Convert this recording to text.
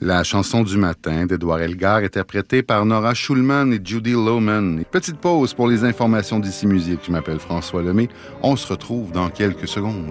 La chanson du matin d'Édouard Elgar, interprétée par Nora Schulman et Judy Lohman. Petite pause pour les informations d'ici musique. Je m'appelle François Lemay. On se retrouve dans quelques secondes.